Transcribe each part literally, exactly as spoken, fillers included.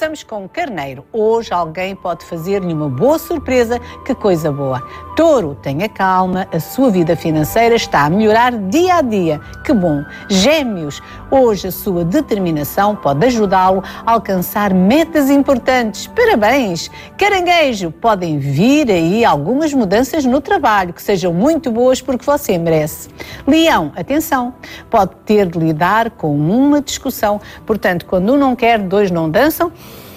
Começamos com Carneiro. Hoje alguém pode fazer-lhe uma boa surpresa. Que coisa boa. Touro, tenha calma, a sua vida financeira está a melhorar dia a dia. Que bom. Gêmeos, hoje a sua determinação pode ajudá-lo a alcançar metas importantes. Parabéns. Caranguejo, podem vir aí algumas mudanças no trabalho que sejam muito boas porque você merece. Leão, atenção, pode ter de lidar com uma discussão. Portanto, quando um não quer, dois não dançam.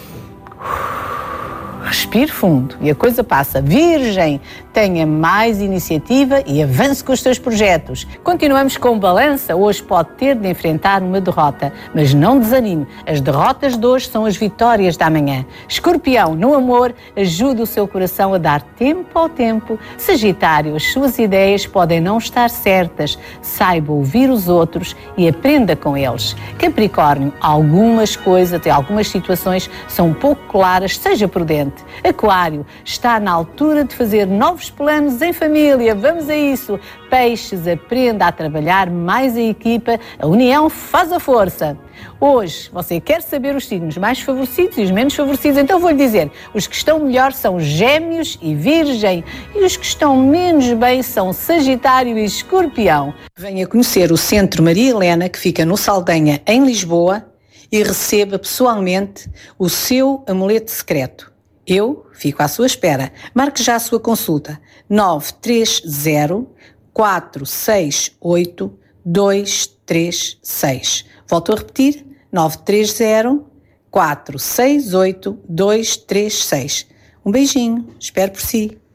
Respire fundo e a coisa passa. Virgem, tenha mais iniciativa e avance com os seus projetos. Continuamos com Balança. Hoje pode ter de enfrentar uma derrota, mas não desanime. As derrotas de hoje são as vitórias da manhã. Escorpião, no amor, ajude o seu coração a dar tempo ao tempo. Sagitário, as suas ideias podem não estar certas. Saiba ouvir os outros e aprenda com eles. Capricórnio, algumas coisas, até algumas situações são um pouco claras, seja prudente. Aquário, está na altura de fazer novos planos em família. Vamos a isso. Peixes, aprenda a trabalhar mais em equipa. A união faz a força. Hoje, você quer saber os signos mais favorecidos e os menos favorecidos? Então vou-lhe dizer, os que estão melhor são Gêmeos e Virgem e os que estão menos bem são Sagitário e Escorpião. Venha conhecer o Centro Maria Helena, que fica no Saldanha, em Lisboa, e receba pessoalmente o seu amuleto secreto. Eu fico à sua espera. Marque já a sua consulta. nove três zero, quatro seis oito, dois três seis. Volto a repetir. nove três zero, quatro seis oito, dois três seis. Um beijinho. Espero por si.